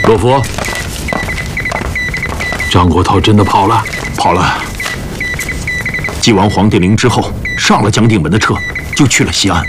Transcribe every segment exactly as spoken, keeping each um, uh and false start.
罗佛，张国焘真的跑了？ 跑了。继完黄帝陵之后，上了蒋鼎文的车，就去了西安。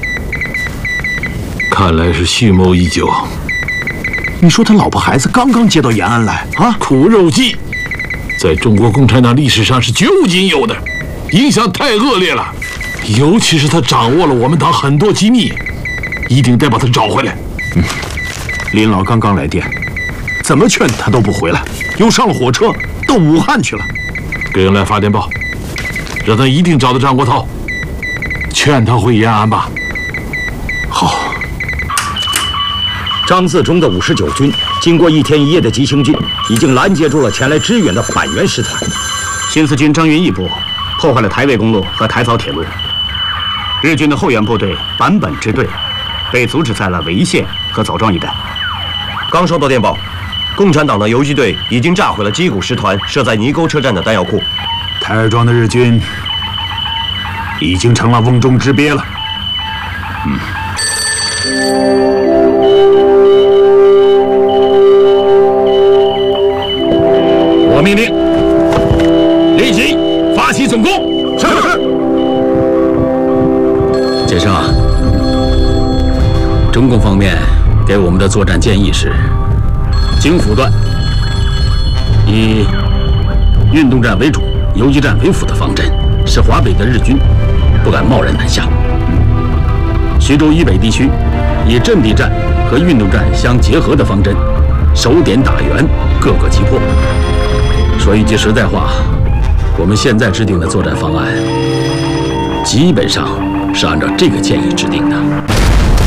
看来是蓄谋已久。 你说他老婆孩子刚刚接到延安来啊？ 苦肉计，在中国共产党历史上是绝无仅有的，影响太恶劣了。尤其是他掌握了我们党很多机密，一定得把他找回来。 嗯，林老刚刚来电，怎么劝他都不回来，又上了火车到武汉去了。 给人来发电报，让他一定找到张国焘，劝他回延安吧。 好。 张自忠的五十九军经过一天一夜的急行军，已经拦截住了前来支援的反袁师团。 新四军张云逸部破坏了台渭公路和台枣铁路，日军的后援部队坂本支队被阻止在了潍县和枣庄一带。 刚收到电报，共产党的游击队已经炸毁了矶谷师团设在泥沟车站的弹药库。 台儿庄的日军已经成了瓮中之鳖了。嗯。 我命令，立即发起总攻。是是。 杰生啊，中共方面给我们的作战建议是：京阜段以运动战为主，游击战为辅的方针，使华北的日军不敢贸然南下。徐州以北地区以阵地战和运动战相结合的方针，守点打援，各个击破。说一句实在话，我们现在制定的作战方案，基本上是按照这个建议制定的。